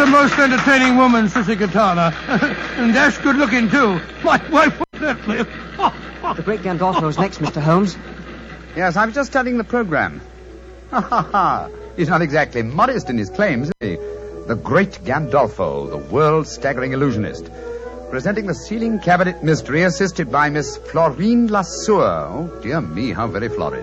most entertaining woman, Sissy Katana. And dash good looking, too. My wife was certainly... The great Gandolfo's next, Mr. Holmes. Yes, I was just studying the program. Ha ha ha. He's not exactly modest in his claims, is he? The great Gandolfo, the world's staggering illusionist. Presenting the sealing cabinet mystery, assisted by Miss Florine Lesueur. Oh, dear me, how very florid.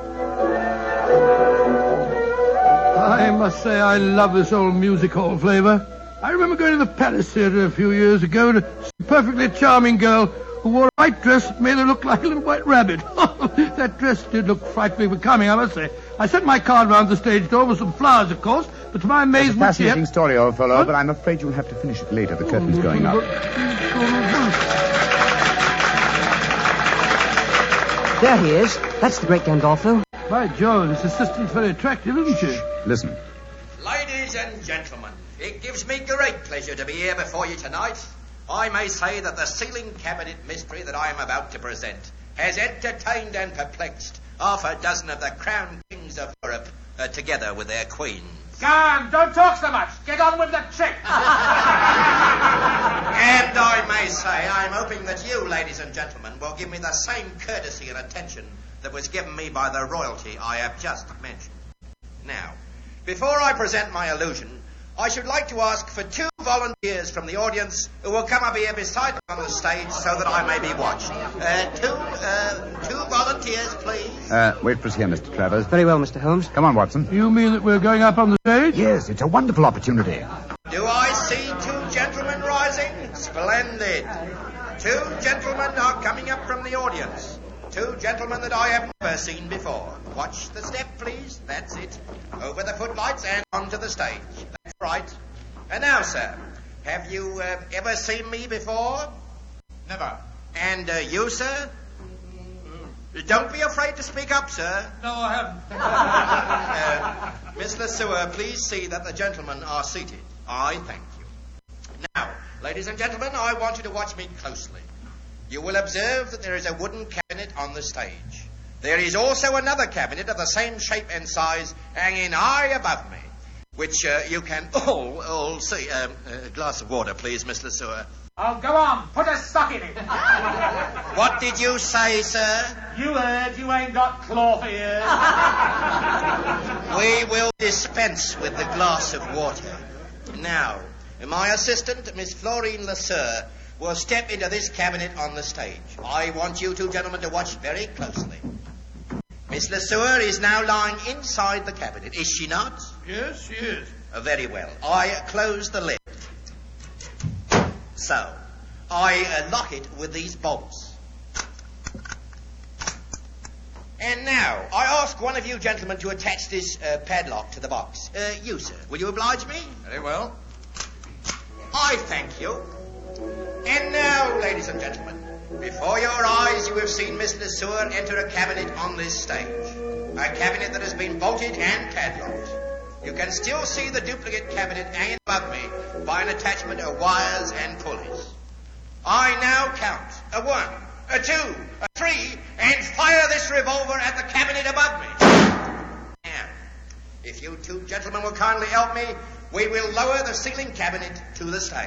I must say I love this old music hall flavor. I remember going to the Palace Theatre a few years ago to see a perfectly charming girl who wore a white dress that made her look like a little white rabbit. That dress did look frightfully becoming, I must say. I sent my card round the stage door with some flowers, of course, but to my amazement... It's a fascinating story, old fellow, but I'm afraid you'll have to finish it later. The curtain's going up. There he is. That's the great Gandolfo. By George, this assistant's very attractive, isn't she? Listen. Ladies and gentlemen, it gives me great pleasure to be here before you tonight. I may say that the sealing cabinet mystery that I am about to present has entertained and perplexed half a dozen of the crown kings of Europe, together with their queens. Go on, don't talk so much. Get on with the trick. And I may say, I'm hoping that you, ladies and gentlemen, will give me the same courtesy and attention that was given me by the royalty I have just mentioned. Now, before I present my illusion, I should like to ask for 2 volunteers from the audience who will come up here beside me on the stage so that I may be watched. Two volunteers, please. Wait for us here, Mr. Travers. Very well, Mr. Holmes. Come on, Watson. You mean that we're going up on the stage? Yes, it's a wonderful opportunity. Do I see 2 gentlemen rising? Splendid. 2 gentlemen are coming up from the audience. 2 gentlemen that I have never seen before. Watch the step, please. That's it. Over the footlights and onto the stage. That's right. And now, sir, have you ever seen me before? Never. And you, sir? Don't be afraid to speak up, sir. No, I haven't. Miss Lesueur, please see that the gentlemen are seated. I thank you. Now, ladies and gentlemen, I want you to watch me closely. You will observe that there is a wooden cabinet on the stage. There is also another cabinet of the same shape and size hanging high above me, which you can all see. A glass of water, please, Miss Lesueur. Oh, go on. Put a sock in it. What did you say, sir? You heard. You ain't got cloth ears. We will dispense with the glass of water. Now, my assistant, Miss Florine Lesueur, will step into this cabinet on the stage. I want you 2 gentlemen to watch very closely. Miss Lesueur is now lying inside the cabinet, is she not? Yes, she is. Very well. I close the lid. So, I lock it with these bolts. And now, I ask one of you gentlemen to attach this padlock to the box. You, sir, will you oblige me? Very well. I thank you. And now, ladies and gentlemen, before your eyes you have seen Miss Lesueur enter a cabinet on this stage. A cabinet that has been bolted and padlocked. You can still see the duplicate cabinet hanging above me by an attachment of wires and pulleys. I now count a 1, a 2, a 3, and fire this revolver at the cabinet above me. Now, if you 2 gentlemen will kindly help me, we will lower the ceiling cabinet to the stage.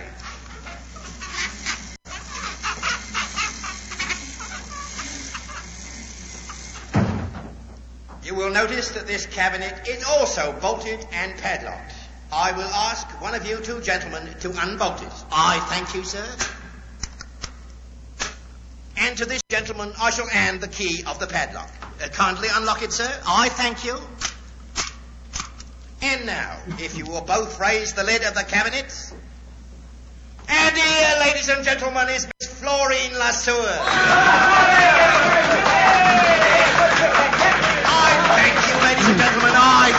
You will notice that this cabinet is also bolted and padlocked. I will ask one of you 2 gentlemen to unbolt it. I thank you, sir. And to this gentleman, I shall hand the key of the padlock. Kindly unlock it, sir. I thank you. And now, if you will both raise the lid of the cabinet. And here, ladies and gentlemen, is Miss Florine Lesueur. I thank you, ladies and gentlemen. I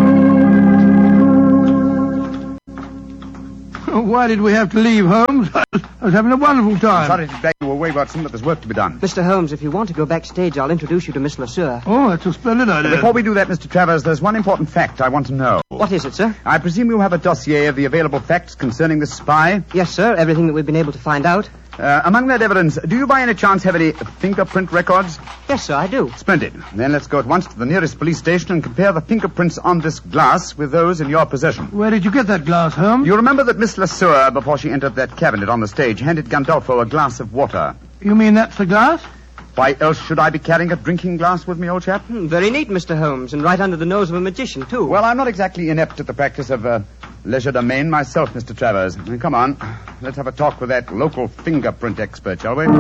thank you. Why did we have to leave, Holmes? I was having a wonderful time. Sorry to drag you away, Watson, but there's work to be done. Mr. Holmes, if you want to go backstage, I'll introduce you to Miss LeSueur. Oh, that's a splendid idea. Before we do that, Mr. Travers, there's one important fact I want to know. What is it, sir? I presume you have a dossier of the available facts concerning this spy? Yes, sir. Everything that we've been able to find out. Among that evidence, do you by any chance have any fingerprint records? Yes, sir, I do. Splendid. Then let's go at once to the nearest police station and compare the fingerprints on this glass with those in your possession. Where did you get that glass, Holmes? You remember that Miss LeSueur, before she entered that cabinet on the stage, handed Gandolfo a glass of water. You mean that's the glass? Why else should I be carrying a drinking glass with me, old chap? Very neat, Mr. Holmes, and right under the nose of a magician, too. Well, I'm not exactly inept at the practice of legerdemain myself, Mr. Travers. Come on, let's have a talk with that local fingerprint expert, shall we?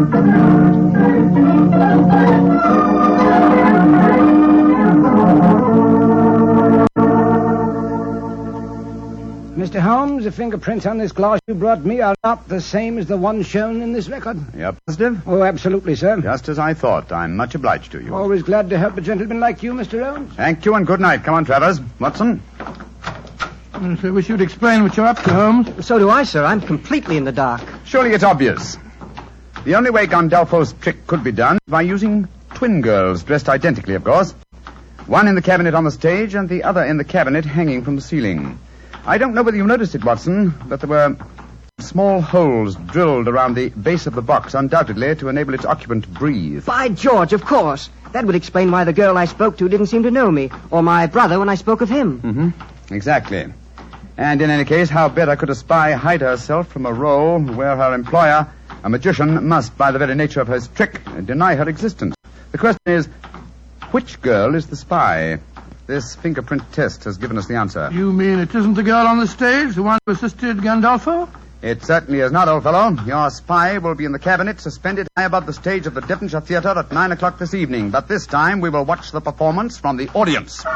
Mr. Holmes, the fingerprints on this glass you brought me are not the same as the ones shown in this record. You're positive? Oh, absolutely, sir. Just as I thought. I'm much obliged to you. Always glad to help a gentleman like you, Mr. Holmes. Thank you and good night. Come on, Travers. Watson? Yes, I wish you'd explain what you're up to, Holmes. So do I, sir. I'm completely in the dark. Surely it's obvious. The only way Gandolfo's trick could be done is by using twin girls, dressed identically, of course. One in the cabinet on the stage and the other in the cabinet hanging from the ceiling. I don't know whether you noticed it, Watson, but there were small holes drilled around the base of the box, undoubtedly to enable its occupant to breathe. By George, of course. That would explain why the girl I spoke to didn't seem to know me, or my brother when I spoke of him. Mm-hmm. Exactly. And in any case, how better could a spy hide herself from a role where her employer, a magician, must, by the very nature of his trick, deny her existence? The question is, which girl is the spy? This fingerprint test has given us the answer. You mean it isn't the girl on the stage, the one who assisted Gandolfo? It certainly is not, old fellow. Your spy will be in the cabinet, suspended high above the stage of the Devonshire Theatre at 9 o'clock this evening. But this time we will watch the performance from the audience.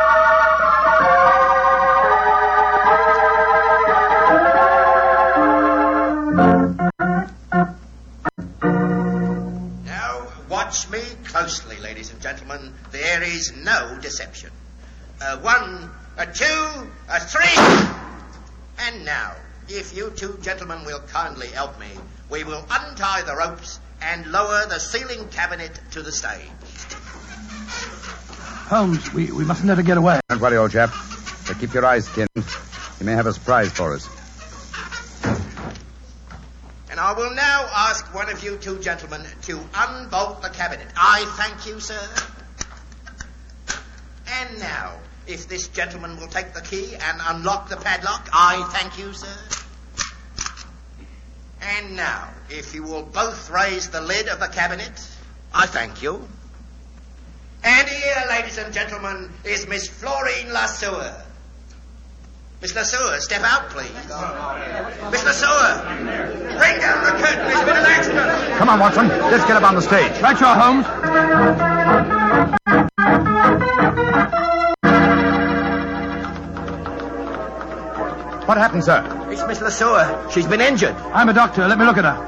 Now, watch me closely, ladies and gentlemen. There is no deception. 1, 2, 3. And now, if you two gentlemen will kindly help me, we will untie the ropes and lower the ceiling cabinet to the stage. Holmes, we mustn't let her get away. Don't worry, old chap. But keep your eyes skinned. He may have a surprise for us. And I will now ask one of you two gentlemen to unbolt the cabinet. I thank you, sir. And now, if this gentleman will take the key and unlock the padlock, I thank you, sir. And now, if you will both raise the lid of the cabinet, I thank you. And here, ladies and gentlemen, is Miss Florine LeSueur. Miss LeSueur, step out, please. Miss LeSueur, bring down the curtain. There's been an accident. Come on, Watson. Let's get up on the stage. Right, you are, Holmes. What happened, sir? It's Miss LeSueur. She's been injured. I'm a doctor. Let me look at her.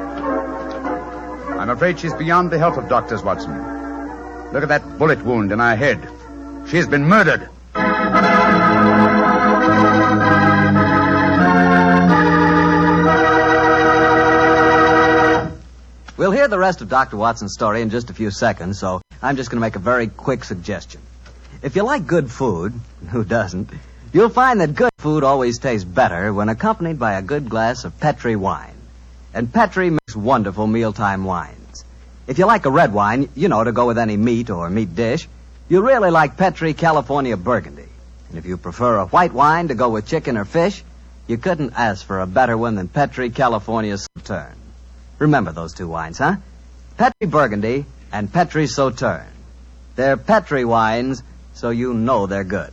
I'm afraid she's beyond the help of doctors, Watson. Look at that bullet wound in her head. She's been murdered. We'll hear the rest of Dr. Watson's story in just a few seconds, so I'm just going to make a very quick suggestion. If you like good food, who doesn't, you'll find that good food always tastes better when accompanied by a good glass of Petri wine. And Petri makes wonderful mealtime wines. If you like a red wine, you know, to go with any meat or meat dish, you really like Petri California Burgundy. And if you prefer a white wine to go with chicken or fish, you couldn't ask for a better one than Petri California Sauterne. Remember those two wines, huh? Petri Burgundy and Petri Sauterne. They're Petri wines, so you know they're good.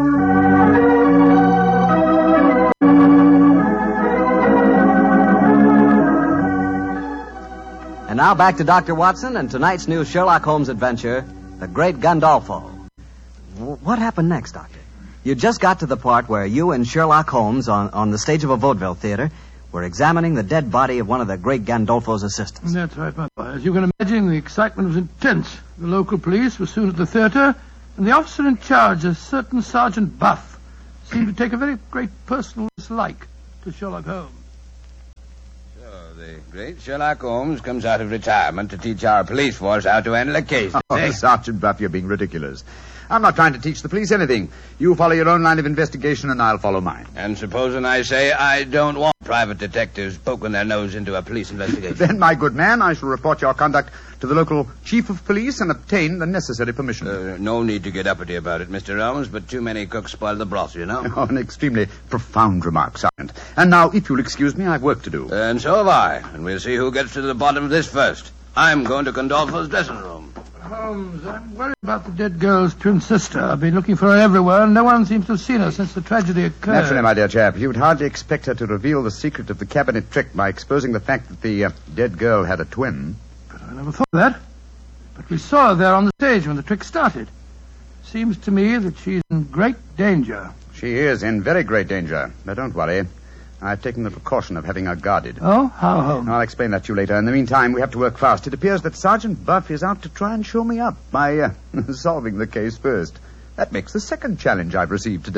And now back to Dr. Watson and tonight's new Sherlock Holmes adventure, The Great Gandolfo. What happened next, Doctor? You just got to the part where you and Sherlock Holmes on the stage of a vaudeville theater were examining the dead body of one of the great Gandolfo's assistants. That's right, Papa. As you can imagine, the excitement was intense. The local police were soon at the theater, and the officer in charge, a certain Sergeant Buff, seemed to take a very great personal dislike to Sherlock Holmes. The great Sherlock Holmes comes out of retirement to teach our police force how to handle a case. Oh, Sergeant Buff, you're being ridiculous. I'm not trying to teach the police anything. You follow your own line of investigation, and I'll follow mine. And supposing I say I don't want private detectives poking their nose into a police investigation? Then, my good man, I shall report your conduct to the local chief of police and obtain the necessary permission. No need to get uppity about it, Mr. Holmes, but too many cooks spoil the broth, you know. Oh, an extremely profound remark, Sergeant. And now, if you'll excuse me, I've work to do. And so have I. And we'll see who gets to the bottom of this first. I'm going to Condolfo's dressing room. Holmes, I'm worried about the dead girl's twin sister. I've been looking for her everywhere, and no one seems to have seen her since the tragedy occurred. Naturally, my dear chap, you'd hardly expect her to reveal the secret of the cabinet trick by exposing the fact that the dead girl had a twin. But I never thought of that. But we saw her there on the stage when the trick started. Seems to me that she's in great danger. She is in very great danger. But don't worry. I've taken the precaution of having her guarded. Oh? How, Holmes? I'll explain that to you later. In the meantime, we have to work fast. It appears that Sergeant Buff is out to try and show me up by solving the case first. That makes the second challenge I've received today.